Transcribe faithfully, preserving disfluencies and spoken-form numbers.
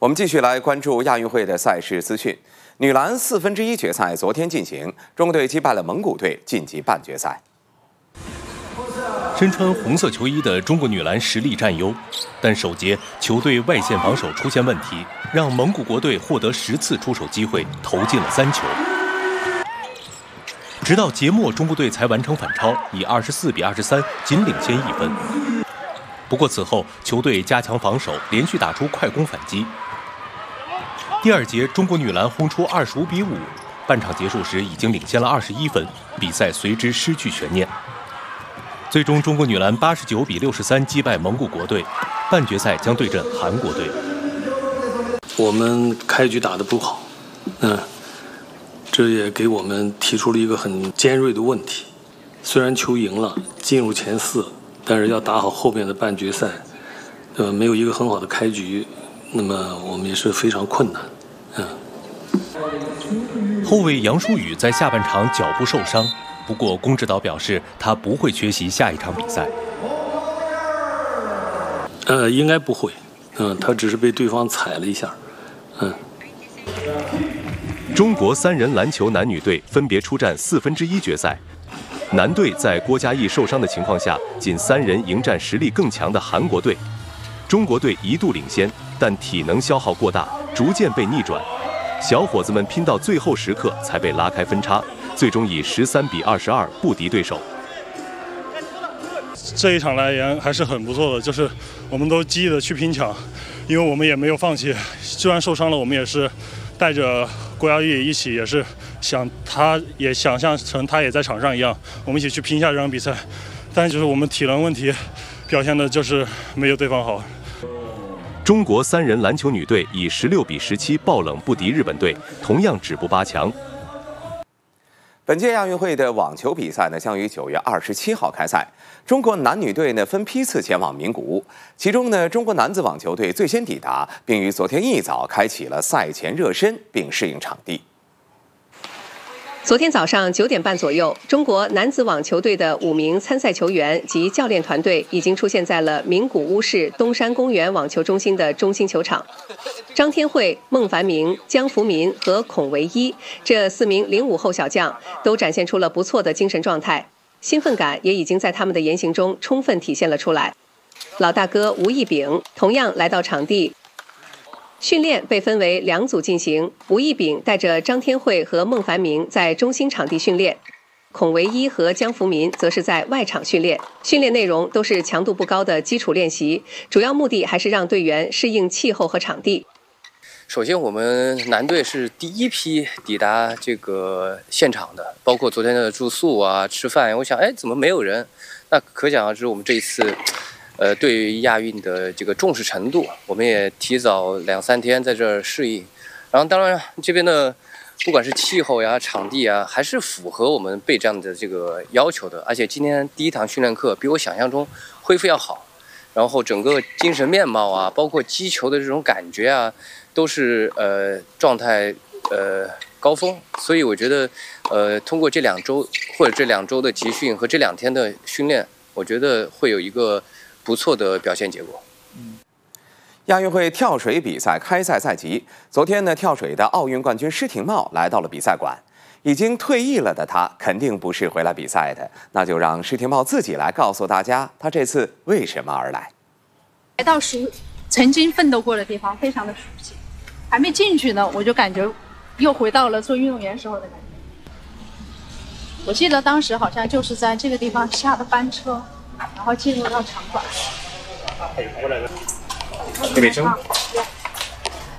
我们继续来关注亚运会的赛事资讯。女篮四分之一决赛昨天进行，中国队击败了蒙古队，晋级半决赛。 身穿红色球衣的中国女篮实力占优，但首节球队外线防守出现问题，让蒙古国队获得十次出手机会，投进了三球。直到节末，中国队才完成反超，以二十四比二十三仅领先一分。不过此后球队加强防守，连续打出快攻反击。第二节，中国女篮轰出二十五比五，半场结束时已经领先了二十一分，比赛随之失去悬念。最终，中国女篮八十九比六十三击败蒙古国队，半决赛将对阵韩国队。 我们开局打得不好，嗯，这也给我们提出了一个很尖锐的问题。虽然球赢了，进入前四，但是要打好后面的半决赛，呃，没有一个很好的开局，那么我们也是非常困难，嗯。 后卫杨舒雨在下半场脚部受伤。不过，龚指导表示，他不会缺席下一场比赛。 呃，应该不会，嗯、呃，他只是被对方踩了一下，嗯。 中国三人篮球男女队分别出战四分之一决赛，男队在郭嘉译受伤的情况下，仅三人迎战实力更强的韩国队。中国队一度领先，但体能消耗过大，逐渐被逆转。小伙子们拼到最后时刻才被拉开分差。最终以十三比二十二不敌对手。 这一场来言还是很不错的，就是我们都积极的去拼抢，因为我们也没有放弃。虽然受伤了，我们也是带着郭嘉译一起，也是想他也想象成他也在场上一样，我们一起去拼下这场比赛。但就是我们体能问题表现的就是没有对方好。 中国三人篮球女队以十六比十七爆冷不敌日本队，同样止步八强。 本届亚运会的网球比赛呢，将于九月二十七号开赛。中国男女队呢分批次前往名古屋，其中呢，中国男子网球队最先抵达，并于昨天一早开启了赛前热身，并适应场地。 昨天早上九点半左右，中国男子网球队的五名参赛球员及教练团队已经出现在了名古屋市东山公园网球中心的中心球场。张天惠、孟凡明、江福民和孔维一这四名零五后小将都展现出了不错的精神状态，兴奋感也已经在他们的言行中充分体现了出来。老大哥吴亦丙同样来到场地。训练被分为两组进行，吴亦丙带着张天惠和孟凡明在中心场地训练，孔维一和江福民则是在外场训练。训练内容都是强度不高的基础练习，主要目的还是让队员适应气候和场地。 首先，我们男队是第一批抵达这个现场的，包括昨天的住宿啊、吃饭。我想，哎，怎么没有人？那可想而知，我们这一次。呃，对于亚运的这个重视程度，我们也提早两三天在这儿适应。然后，当然这边的不管是气候呀、场地啊，还是符合我们备战的这个要求的。而且今天第一堂训练课比我想象中恢复要好，然后整个精神面貌啊，包括击球的这种感觉啊，都是呃状态呃高峰。所以我觉得，呃，通过这两周或者这两周的集训和这两天的训练，我觉得会有一个。不错的表现结果。 嗯，亚运会跳水比赛开赛在即，昨天呢，跳水的奥运冠军施廷懋来到了比赛馆。已经退役了的他，肯定不是回来比赛的，那就让施廷懋自己来告诉大家，他这次为什么而来。 来到熟曾经奋斗过的地方，非常的熟悉。还没进去呢，我就感觉又回到了做运动员时候的感觉。我记得当时好像就是在这个地方下的班车。然后进入到场馆。 这边中。